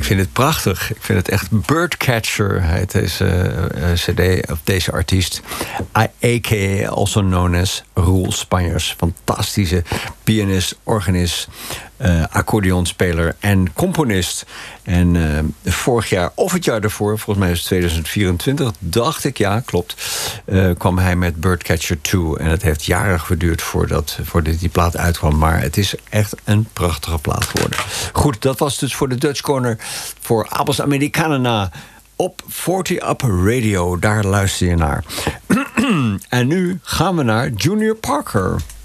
vind het prachtig. Ik vind het echt Birdcatcher, heet deze cd, of deze artiest. A.k.a. also known as Roel Spanjers. Fantastische pianist, organist, accordeonspeler en componist. En vorig jaar, of het jaar daarvoor, volgens mij is het 2024, dacht ik, ja, klopt, kwam hij met Birdcatcher 2. En het heeft jaren geduurd voordat die plaat uitkwam. Maar het is echt een prachtige plaat geworden. Goed, dat was dus voor de Dutch Corner voor Abels Americana op 40 Up Radio. Daar luister je naar. En nu gaan we naar Junior Parker.